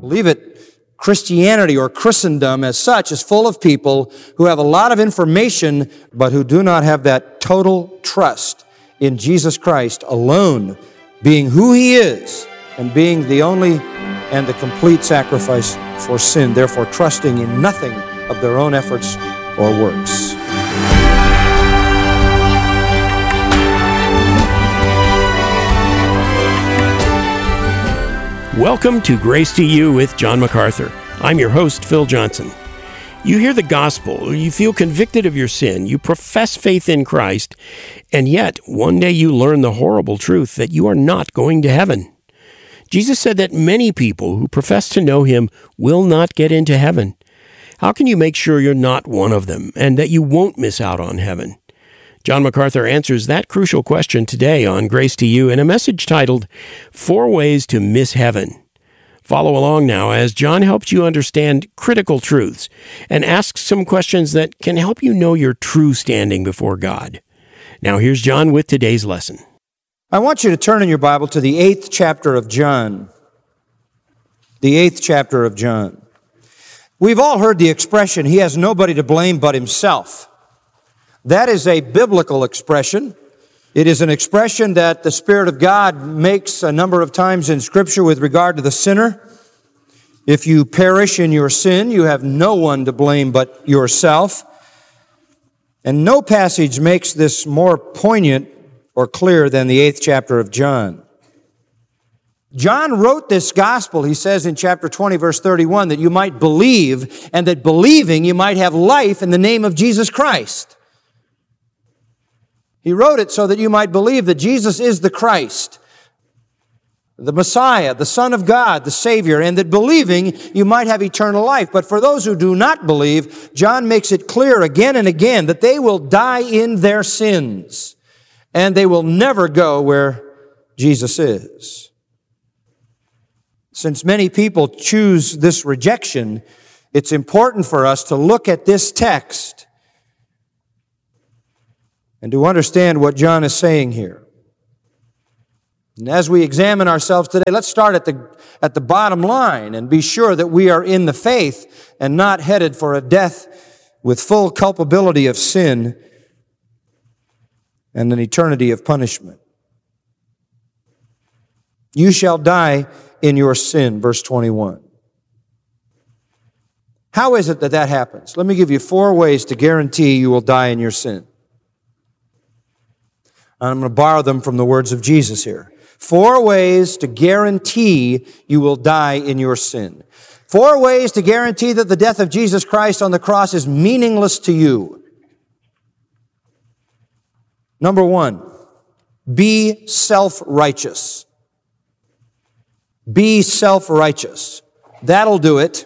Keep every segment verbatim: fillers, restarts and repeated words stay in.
Believe it, Christianity or Christendom as such is full of people who have a lot of information, but who do not have that total trust in Jesus Christ alone, being who He is and being the only and the complete sacrifice for sin, therefore trusting in nothing of their own efforts or works. Welcome to Grace to You with John MacArthur. I'm your host, Phil Johnson. You hear the gospel, you feel convicted of your sin, you profess faith in Christ, and yet one day you learn the horrible truth that you are not going to heaven. Jesus said that many people who profess to know Him will not get into heaven. How can you make sure you're not one of them and that you won't miss out on heaven? John MacArthur answers that crucial question today on Grace to You in a message titled, Four Ways to Miss Heaven. Follow along now as John helps you understand critical truths and asks some questions that can help you know your true standing before God. Now here's John with today's lesson. I want you to turn in your Bible to the eighth chapter of John. The eighth chapter of John. We've all heard the expression, he has nobody to blame but himself. That is a biblical expression. It is an expression that the Spirit of God makes a number of times in Scripture with regard to the sinner. If you perish in your sin, you have no one to blame but yourself. And no passage makes this more poignant or clear than the eighth chapter of John. John wrote this gospel, he says in chapter twenty, verse thirty-one, that you might believe, and that believing you might have life in the name of Jesus Christ. He wrote it so that you might believe that Jesus is the Christ, the Messiah, the Son of God, the Savior, and that believing you might have eternal life. But for those who do not believe, John makes it clear again and again that they will die in their sins, and they will never go where Jesus is. Since many people choose this rejection, it's important for us to look at this text and to understand what John is saying here. And as we examine ourselves today, let's start at the, at the bottom line and be sure that we are in the faith and not headed for a death with full culpability of sin and an eternity of punishment. You shall die in your sin, verse twenty-one. How is it that that happens? Let me give you four ways to guarantee you will die in your sin. I'm going to borrow them from the words of Jesus here. Four ways to guarantee you will die in your sin. Four ways to guarantee that the death of Jesus Christ on the cross is meaningless to you. Number one, be self-righteous. Be self-righteous. That'll do it.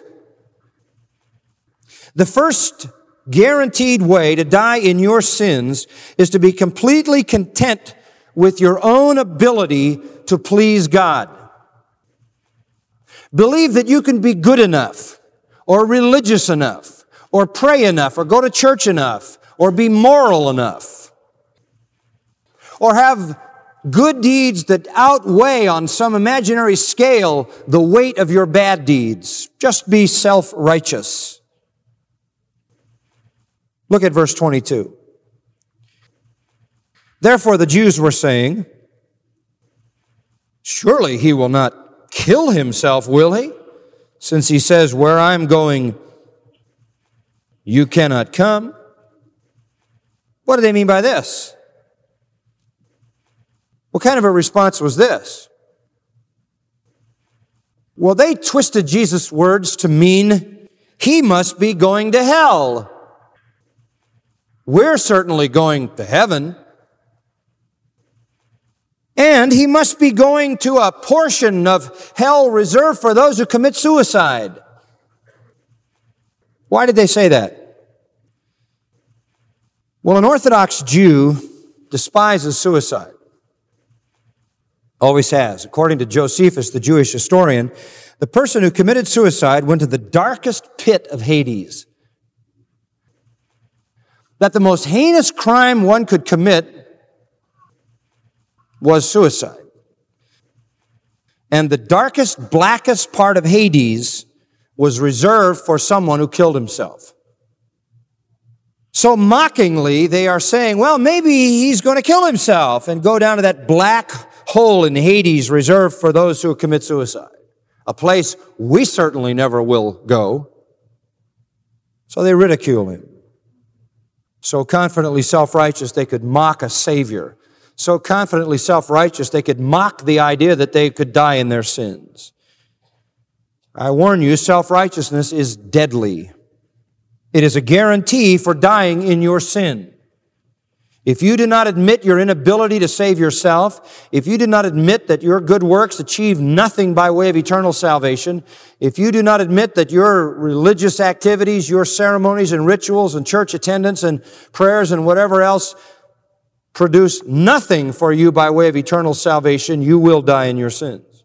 The first guaranteed way to die in your sins is to be completely content with your own ability to please God. Believe that you can be good enough, or religious enough, or pray enough, or go to church enough, or be moral enough, or have good deeds that outweigh on some imaginary scale the weight of your bad deeds. Just be self-righteous. Look at verse twenty-two. Therefore the Jews were saying, surely he will not kill himself, will he? Since he says, where I'm going, you cannot come. What do they mean by this? What kind of a response was this? Well, they twisted Jesus' words to mean he must be going to hell. We're certainly going to heaven. And he must be going to a portion of hell reserved for those who commit suicide. Why did they say that? Well, an Orthodox Jew despises suicide. Always has. According to Josephus, the Jewish historian, the person who committed suicide went to the darkest pit of Hades. That the most heinous crime one could commit was suicide. And the darkest, blackest part of Hades was reserved for someone who killed himself. So mockingly, they are saying, well, maybe he's going to kill himself and go down to that black hole in Hades reserved for those who commit suicide, a place we certainly never will go. So they ridicule him. So confidently self-righteous, they could mock a Savior. So confidently self-righteous, they could mock the idea that they could die in their sins. I warn you, self-righteousness is deadly. It is a guarantee for dying in your sin. If you do not admit your inability to save yourself, if you do not admit that your good works achieve nothing by way of eternal salvation, if you do not admit that your religious activities, your ceremonies and rituals and church attendance and prayers and whatever else produce nothing for you by way of eternal salvation, you will die in your sins.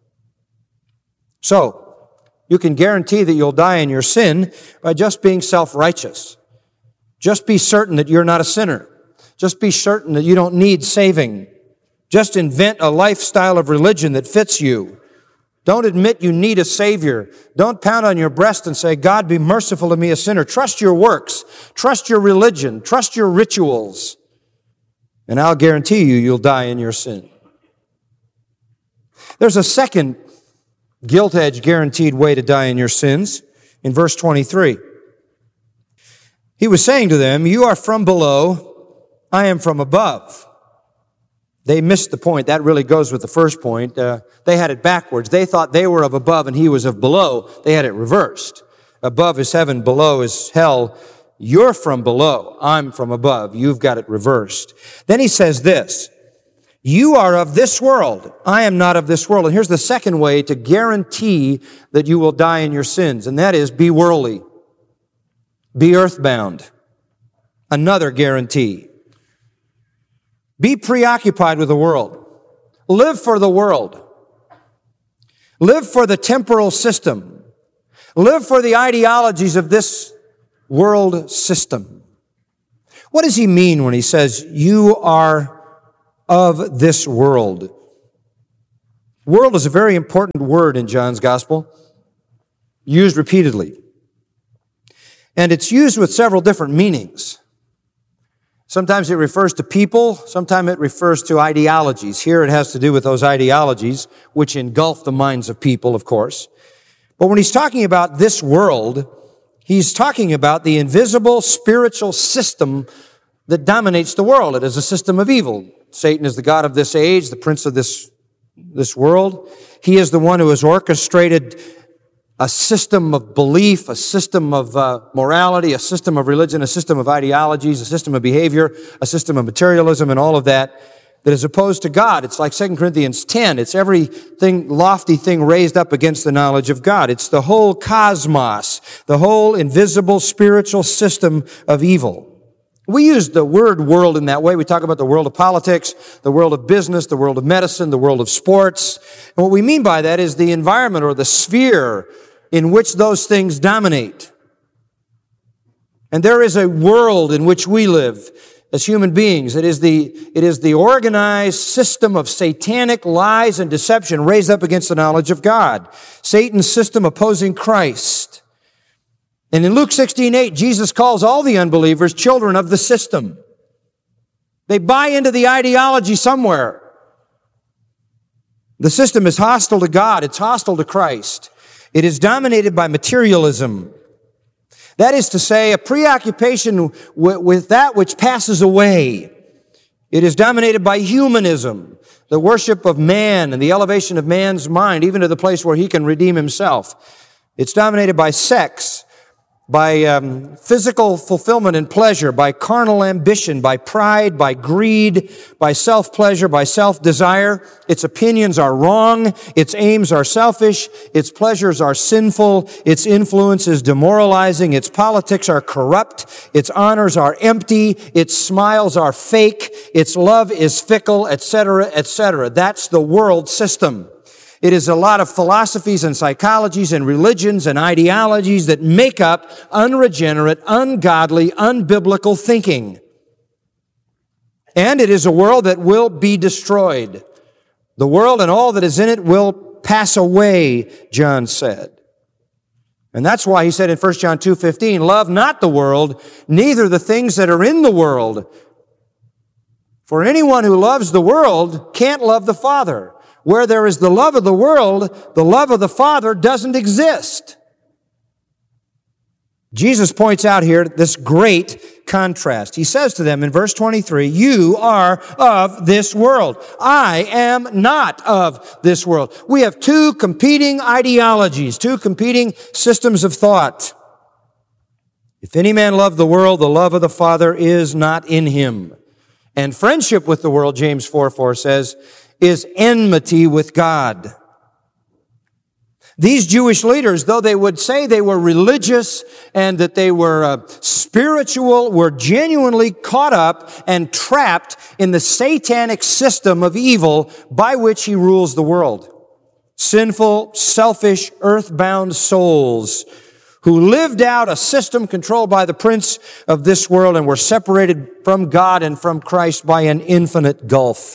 So, you can guarantee that you'll die in your sin by just being self-righteous. Just be certain that you're not a sinner. Just be certain that you don't need saving. Just invent a lifestyle of religion that fits you. Don't admit you need a Savior. Don't pound on your breast and say, God, be merciful to me, a sinner. Trust your works. Trust your religion. Trust your rituals. And I'll guarantee you, you'll die in your sin. There's a second gilt-edged guaranteed way to die in your sins in verse twenty-three. He was saying to them, you are from below, I am from above. They missed the point. That really goes with the first point. Uh, they had it backwards. They thought they were of above and he was of below. They had it reversed. Above is heaven, below is hell. You're from below. I'm from above. You've got it reversed. Then he says this, you are of this world. I am not of this world. And here's the second way to guarantee that you will die in your sins, and that is be worldly. Be earthbound. Another guarantee. Be preoccupied with the world. Live for the world. Live for the temporal system. Live for the ideologies of this world system. What does he mean when he says, you are of this world? World is a very important word in John's gospel, used repeatedly. And it's used with several different meanings. Sometimes it refers to people, sometimes it refers to ideologies. Here it has to do with those ideologies, which engulf the minds of people, of course. But when he's talking about this world, he's talking about the invisible spiritual system that dominates the world. It is a system of evil. Satan is the god of this age, the prince of this, this world. He is the one who has orchestrated a system of belief, a system of uh, morality, a system of religion, a system of ideologies, a system of behavior, a system of materialism, and all of that, that is opposed to God. It's like Second Corinthians ten. It's everything, lofty thing raised up against the knowledge of God. It's the whole cosmos, the whole invisible spiritual system of evil. We use the word world in that way. We talk about the world of politics, the world of business, the world of medicine, the world of sports. And what we mean by that is the environment or the sphere in which those things dominate. And there is a world in which we live as human beings. It is the, it is the organized system of satanic lies and deception raised up against the knowledge of God. Satan's system opposing Christ. And in Luke sixteen eight, Jesus calls all the unbelievers children of the system. They buy into the ideology somewhere. The system is hostile to God. It's hostile to Christ. It is dominated by materialism. That is to say, a preoccupation with that which passes away. It is dominated by humanism, the worship of man and the elevation of man's mind, even to the place where he can redeem himself. It's dominated by sex, by um, physical fulfillment and pleasure, by carnal ambition, by pride, by greed, by self-pleasure, by self-desire. Its opinions are wrong. Its aims are selfish. Its pleasures are sinful. Its influence is demoralizing. Its politics are corrupt. Its honors are empty. Its smiles are fake. Its love is fickle, et cetera, et cetera. That's the world system. It is a lot of philosophies and psychologies and religions and ideologies that make up unregenerate, ungodly, unbiblical thinking. And it is a world that will be destroyed. The world and all that is in it will pass away, John said. And that's why he said in First John two fifteen, love not the world, neither the things that are in the world. For anyone who loves the world can't love the Father. Where there is the love of the world, the love of the Father doesn't exist. Jesus points out here this great contrast. He says to them in verse twenty-three, you are of this world. I am not of this world. We have two competing ideologies, two competing systems of thought. If any man love the world, the love of the Father is not in him. And friendship with the world, James four four says, is enmity with God. These Jewish leaders, though they would say they were religious and that they were uh, spiritual, were genuinely caught up and trapped in the satanic system of evil by which he rules the world. Sinful, selfish, earthbound souls who lived out a system controlled by the prince of this world and were separated from God and from Christ by an infinite gulf.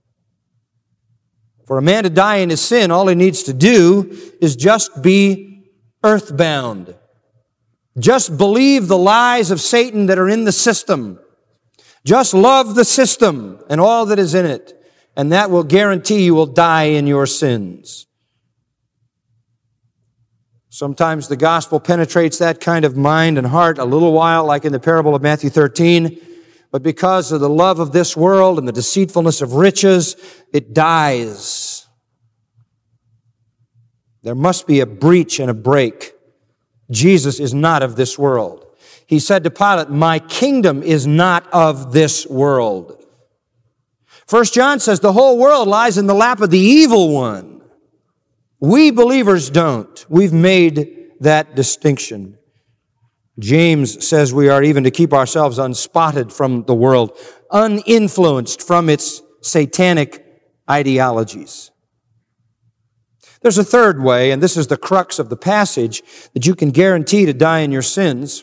For a man to die in his sin, all he needs to do is just be earthbound. Just believe the lies of Satan that are in the system. Just love the system and all that is in it. And that will guarantee you will die in your sins. Sometimes the gospel penetrates that kind of mind and heart a little while, like in the parable of Matthew thirteen. But because of the love of this world and the deceitfulness of riches, it dies. There must be a breach and a break. Jesus is not of this world. He said to Pilate, my kingdom is not of this world. First John says the whole world lies in the lap of the evil one. We believers don't. We've made that distinction. James says we are even to keep ourselves unspotted from the world, uninfluenced from its satanic ideologies. There's a third way, and this is the crux of the passage, that you can guarantee to die in your sins.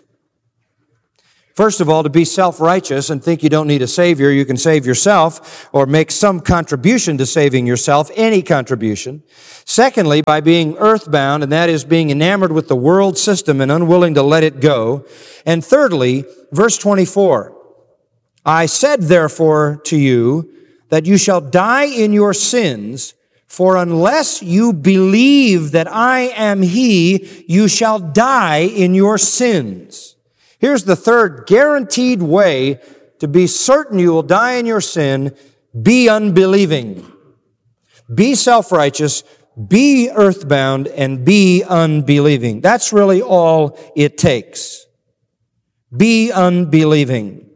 First of all, to be self-righteous and think you don't need a Savior, you can save yourself or make some contribution to saving yourself, any contribution. Secondly, by being earthbound, and that is being enamored with the world system and unwilling to let it go. And thirdly, verse twenty-four, I said therefore to you that you shall die in your sins, for unless you believe that I am He, you shall die in your sins. Here's the third guaranteed way to be certain you will die in your sin. Be unbelieving. Be self-righteous. Be earthbound and be unbelieving. That's really all it takes. Be unbelieving.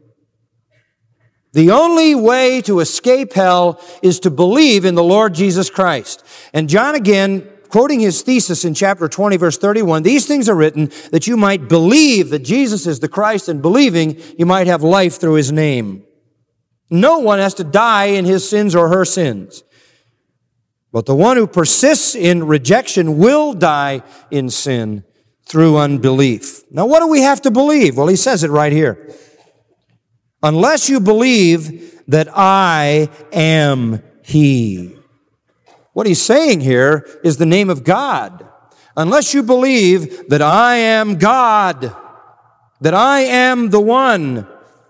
The only way to escape hell is to believe in the Lord Jesus Christ. And John again, quoting his thesis in chapter twenty, verse thirty-one, these things are written that you might believe that Jesus is the Christ, and believing you might have life through His name. No one has to die in his sins or her sins. But the one who persists in rejection will die in sin through unbelief. Now, what do we have to believe? Well, he says it right here. Unless you believe that I am He. What he's saying here is the name of God. Unless you believe that I am God, that I am the one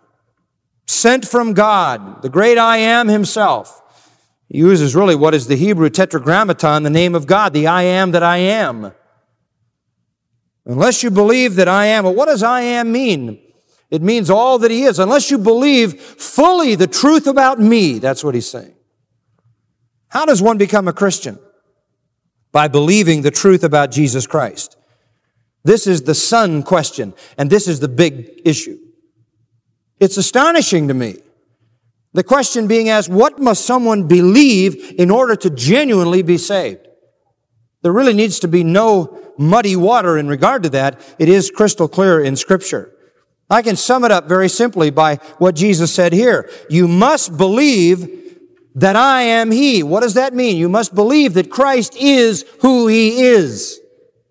sent from God, the great I am Himself. He uses really what is the Hebrew tetragrammaton, the name of God, the I am that I am. Unless you believe that I am, well, what does I am mean? It means all that He is. Unless you believe fully the truth about me, that's what he's saying. How does one become a Christian? By believing the truth about Jesus Christ. This is the son question, and this is the big issue. It's astonishing to me. The question being asked, what must someone believe in order to genuinely be saved? There really needs to be no muddy water in regard to that. It is crystal clear in Scripture. I can sum it up very simply by what Jesus said here. You must believe that I am He. What does that mean? You must believe that Christ is who He is.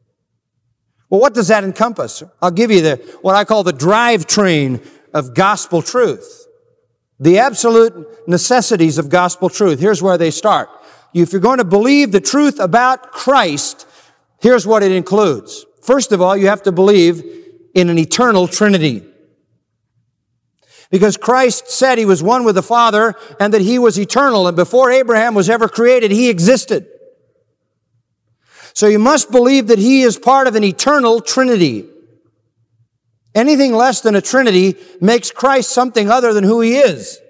Well, what does that encompass? I'll give you the what I call the drivetrain of gospel truth. The absolute necessities of gospel truth. Here's where they start. if you're going to believe the truth about Christ, here's what it includes. First of all, you have to believe in an eternal Trinity. Because Christ said He was one with the Father and that He was eternal, and before Abraham was ever created, He existed. So you must believe that He is part of an eternal Trinity. Anything less than a Trinity makes Christ something other than who He is.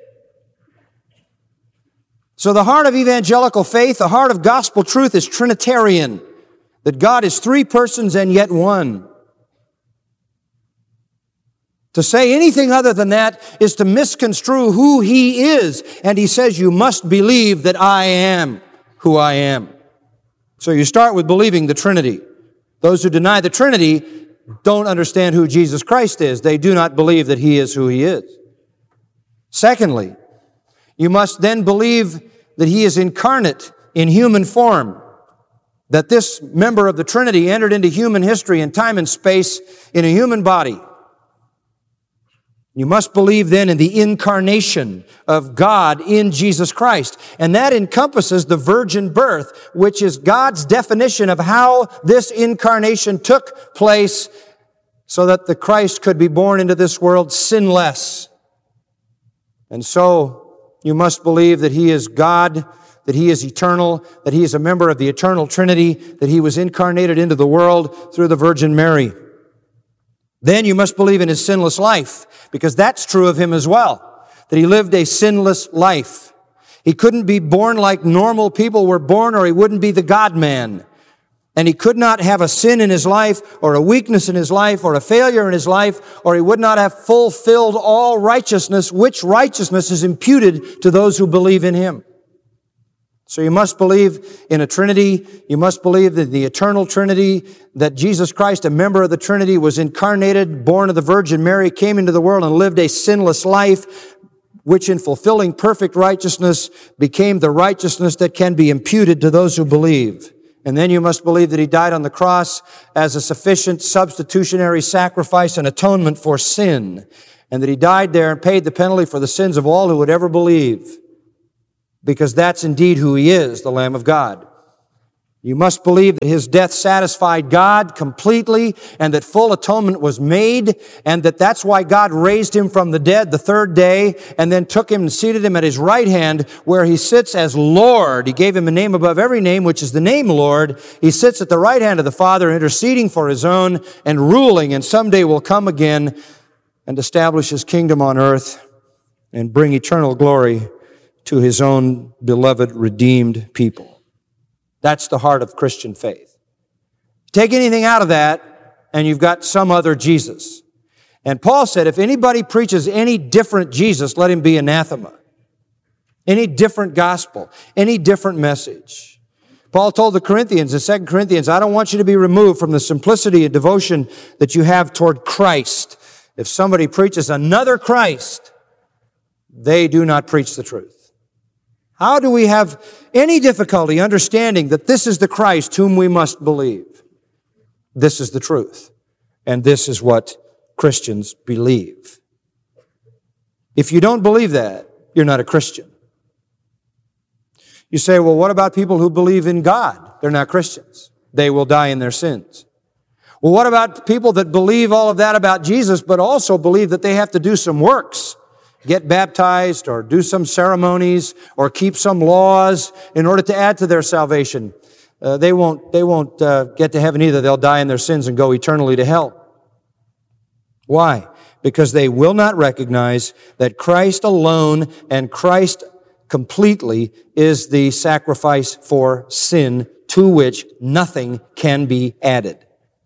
So the heart of evangelical faith, the heart of gospel truth is Trinitarian, that God is three persons and yet one. To say anything other than that is to misconstrue who He is. And He says, you must believe that I am who I am. So you start with believing the Trinity. Those who deny the Trinity don't understand who Jesus Christ is. They do not believe that He is who He is. Secondly, you must then believe that He is incarnate in human form, that this member of the Trinity entered into human history in time and space in a human body. You must believe then in the incarnation of God in Jesus Christ. And that encompasses the virgin birth, which is God's definition of how this incarnation took place so that the Christ could be born into this world sinless. And so you must believe that He is God, that He is eternal, that He is a member of the eternal Trinity, that He was incarnated into the world through the Virgin Mary. Then you must believe in His sinless life, because that's true of Him as well, that He lived a sinless life. He couldn't be born like normal people were born, or He wouldn't be the God-man. And He could not have a sin in His life, or a weakness in His life, or a failure in His life, or He would not have fulfilled all righteousness, which righteousness is imputed to those who believe in Him. So you must believe in a Trinity. You must believe that the eternal Trinity, that Jesus Christ, a member of the Trinity, was incarnated, born of the Virgin Mary, came into the world and lived a sinless life, which in fulfilling perfect righteousness became the righteousness that can be imputed to those who believe. And then you must believe that He died on the cross as a sufficient substitutionary sacrifice and atonement for sin, and that He died there and paid the penalty for the sins of all who would ever believe. Because that's indeed who He is, the Lamb of God. You must believe that His death satisfied God completely, and that full atonement was made, and that that's why God raised Him from the dead the third day, and then took Him and seated Him at His right hand, where He sits as Lord. He gave Him a name above every name, which is the name Lord. He sits at the right hand of the Father, interceding for His own, and ruling, and someday will come again and establish His kingdom on earth, and bring eternal glory to His own beloved, redeemed people. That's the heart of Christian faith. Take anything out of that, and you've got some other Jesus. And Paul said, if anybody preaches any different Jesus, let him be anathema. Any different gospel, any different message. Paul told the Corinthians in Second Corinthians, I don't want you to be removed from the simplicity and devotion that you have toward Christ. If somebody preaches another Christ, they do not preach the truth. How do we have any difficulty understanding that this is the Christ whom we must believe? This is the truth. And this is what Christians believe. If you don't believe that, you're not a Christian. You say, well, what about people who believe in God? They're not Christians. They will die in their sins. Well, what about people that believe all of that about Jesus, but also believe that they have to do some works? Get baptized or do some ceremonies or keep some laws in order to add to their salvation. Uh, they won't, they won't uh, get to heaven either. They'll die in their sins and go eternally to hell. Why? Because they will not recognize that Christ alone and Christ completely is the sacrifice for sin to which nothing can be added.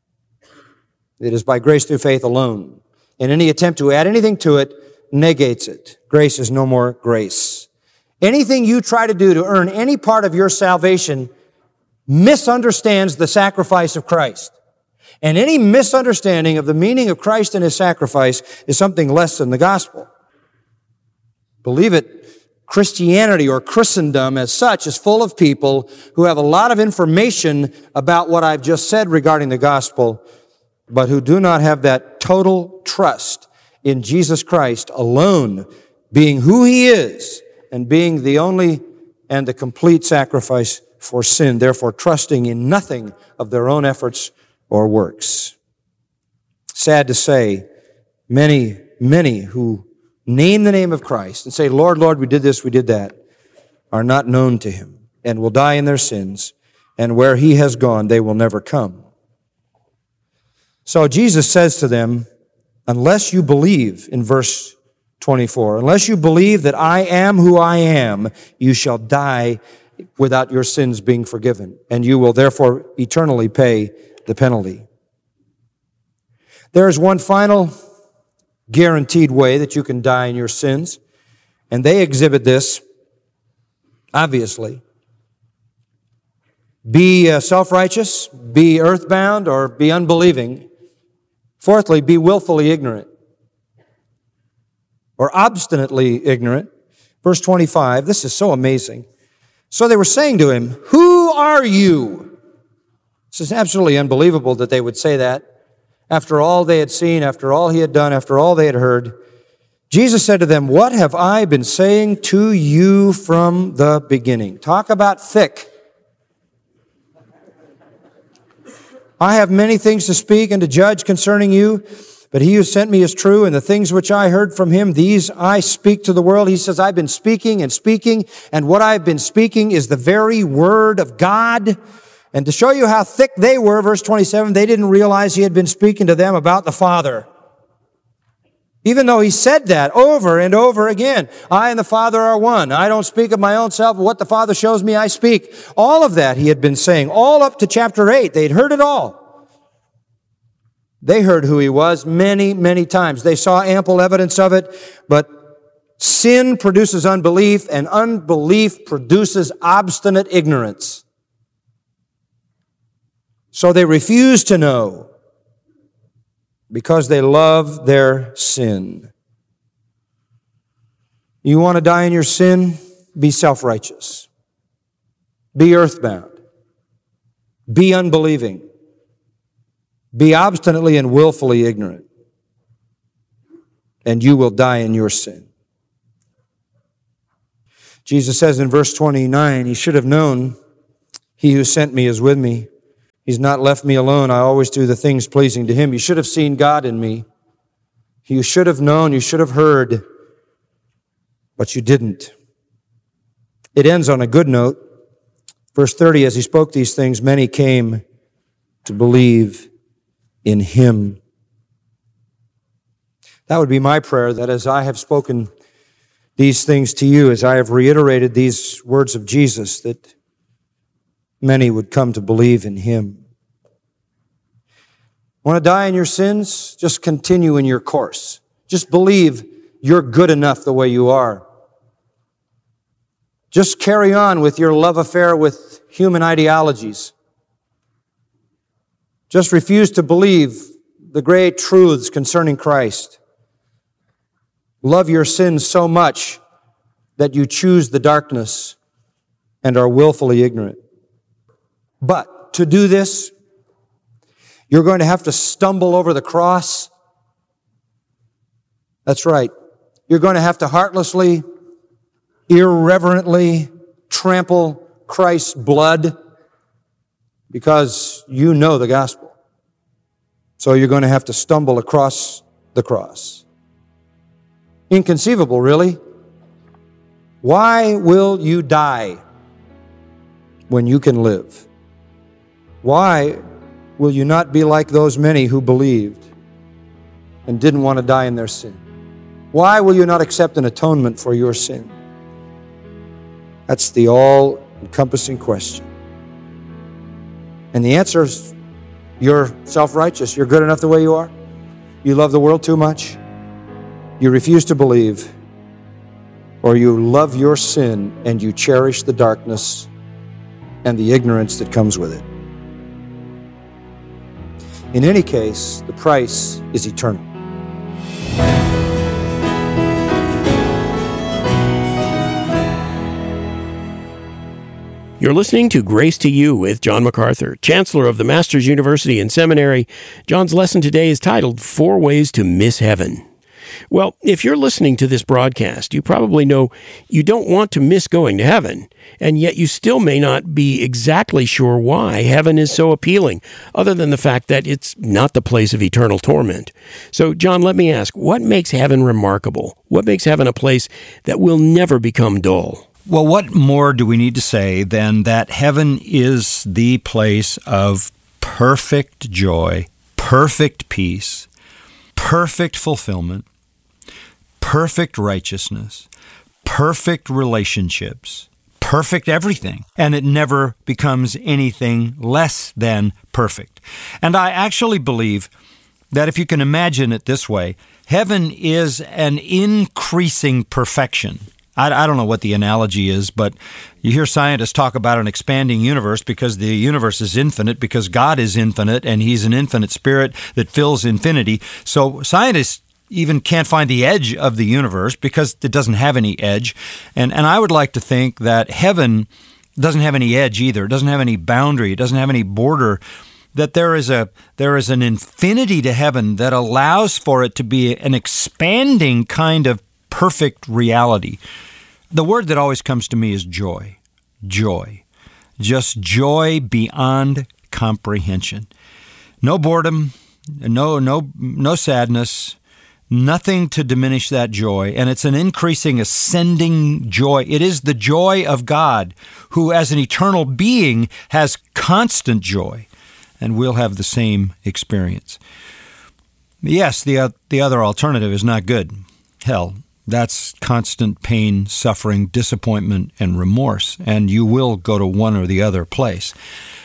It is by grace through faith alone. And any attempt to add anything to it negates it. Grace is no more grace. Anything you try to do to earn any part of your salvation misunderstands the sacrifice of Christ. And any misunderstanding of the meaning of Christ and His sacrifice is something less than the gospel. Believe it, Christianity or Christendom as such is full of people who have a lot of information about what I've just said regarding the gospel, but who do not have that total trust in Jesus Christ alone, being who He is and being the only and the complete sacrifice for sin, therefore trusting in nothing of their own efforts or works. Sad to say, many, many who name the name of Christ and say, Lord, Lord, we did this, we did that, are not known to him and will die in their sins, and where he has gone, they will never come. So Jesus says to them, unless you believe, in verse twenty-four, unless you believe that I am who I am, you shall die without your sins being forgiven, and you will therefore eternally pay the penalty. There is one final guaranteed way that you can die in your sins, and they exhibit this, obviously. Be uh, self-righteous, be earthbound, or be unbelieving. Fourthly, be willfully ignorant or obstinately ignorant. Verse twenty-five, this is so amazing. So they were saying to him, who are you? This is absolutely unbelievable that they would say that. After all they had seen, after all he had done, after all they had heard, Jesus said to them, what have I been saying to you from the beginning? Talk about thick. I have many things to speak and to judge concerning you, but he who sent me is true, and the things which I heard from him, these I speak to the world. He says, I've been speaking and speaking, and what I've been speaking is the very word of God. And to show you how thick they were, verse twenty-seven, they didn't realize he had been speaking to them about the Father. Even though he said that over and over again. I and the Father are one. I don't speak of my own self, but what the Father shows me, I speak. All of that he had been saying, all up to chapter eight. They'd heard it all. They heard who he was many, many times. They saw ample evidence of it, but sin produces unbelief, and unbelief produces obstinate ignorance. So they refuse to know because they love their sin. You want to die in your sin? Be self-righteous. Be earthbound. Be unbelieving. Be obstinately and willfully ignorant. And you will die in your sin. Jesus says in verse twenty-nine, he should have known he who sent me is with me. He's not left me alone. I always do the things pleasing to him. You should have seen God in me. You should have known, you should have heard, but you didn't. It ends on a good note. Verse thirty, as he spoke these things, many came to believe in him. That would be my prayer, that as I have spoken these things to you, as I have reiterated these words of Jesus, that many would come to believe in him. Want to die in your sins? Just continue in your course. Just believe you're good enough the way you are. Just carry on with your love affair with human ideologies. Just refuse to believe the great truths concerning Christ. Love your sins so much that you choose the darkness and are willfully ignorant. But to do this, you're going to have to stumble over the cross. That's right. You're going to have to heartlessly, irreverently trample Christ's blood because you know the gospel. So you're going to have to stumble across the cross. Inconceivable, really. Why will you die when you can live? Why will you not be like those many who believed and didn't want to die in their sin? Why will you not accept an atonement for your sin? That's the all-encompassing question. And the answer is, you're self-righteous. You're good enough the way you are. You love the world too much. You refuse to believe. Or you love your sin and you cherish the darkness and the ignorance that comes with it. In any case, the price is eternal. You're listening to Grace to You with John MacArthur, Chancellor of the Masters University and Seminary. John's lesson today is titled, Four Ways to Miss Heaven. Well, if you're listening to this broadcast, you probably know you don't want to miss going to heaven, and yet you still may not be exactly sure why heaven is so appealing, other than the fact that it's not the place of eternal torment. So, John, let me ask, what makes heaven remarkable? What makes heaven a place that will never become dull? Well, what more do we need to say than that heaven is the place of perfect joy, perfect peace, perfect fulfillment, perfect righteousness, perfect relationships, perfect everything, and it never becomes anything less than perfect. And I actually believe that if you can imagine it this way, heaven is an increasing perfection. I, I don't know what the analogy is, but you hear scientists talk about an expanding universe because the universe is infinite, because God is infinite, and He's an infinite spirit that fills infinity. So scientists even can't find the edge of the universe because it doesn't have any edge. And and I would like to think that heaven doesn't have any edge either. It doesn't have any boundary. It doesn't have any border. That there is a there is an infinity to heaven that allows for it to be an expanding kind of perfect reality. The word that always comes to me is joy. Joy. Just joy beyond comprehension. No boredom, no no no sadness, nothing to diminish that joy, and it's an increasing, ascending joy. It is the joy of God, who as an eternal being has constant joy, and we'll have the same experience. Yes, the uh, the other alternative is not good. Hell. That's constant pain, suffering, disappointment, and remorse, and you will go to one or the other place.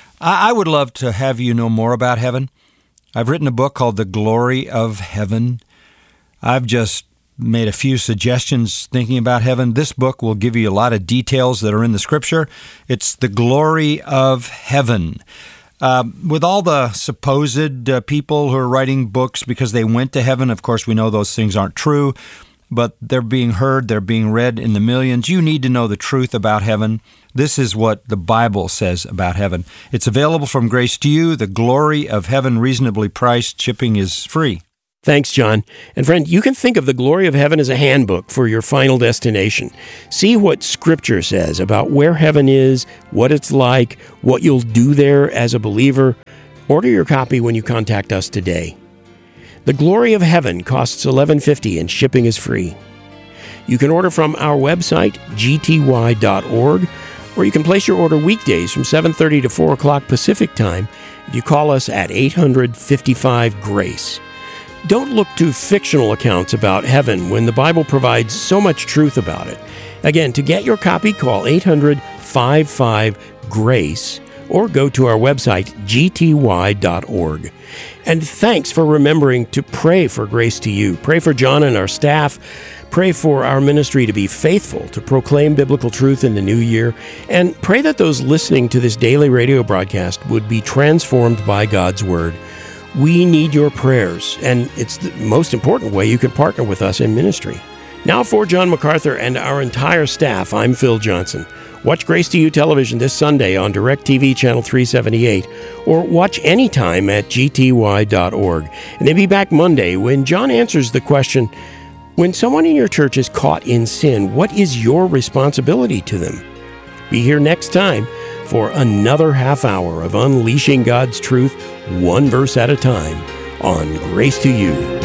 I would love to have you know more about heaven. I've written a book called The Glory of Heaven. I've just made a few suggestions thinking about heaven. This book will give you a lot of details that are in the Scripture. It's The Glory of Heaven. Uh, with all the supposed uh, people who are writing books because they went to heaven, of course, we know those things aren't true. But they're being heard, they're being read in the millions. You need to know the truth about heaven. This is what the Bible says about heaven. It's available from Grace to You, The Glory of Heaven, reasonably priced. Shipping is free. Thanks, John. And friend, you can think of The Glory of Heaven as a handbook for your final destination. See what Scripture says about where heaven is, what it's like, what you'll do there as a believer. Order your copy when you contact us today. The Glory of Heaven costs eleven dollars and fifty cents and shipping is free. You can order from our website, g t y dot org, or you can place your order weekdays from seven thirty to four o'clock Pacific Time if you call us at eight hundred fifty-five GRACE. Don't look to fictional accounts about heaven when the Bible provides so much truth about it. Again, to get your copy, call eight hundred fifty-five GRACE or go to our website, g t y dot org. And thanks for remembering to pray for Grace to You. Pray for John and our staff. Pray for our ministry to be faithful to proclaim biblical truth in the new year. And pray that those listening to this daily radio broadcast would be transformed by God's Word. We need your prayers, and it's the most important way you can partner with us in ministry. Now for John MacArthur and our entire staff, I'm Phil Johnson. Watch Grace to You television this Sunday on DirecTV Channel three seventy-eight, or watch anytime at g t y dot org. And then be back Monday when John answers the question, when someone in your church is caught in sin, what is your responsibility to them? Be here next time for another half hour of unleashing God's truth, one verse at a time, on Grace to You.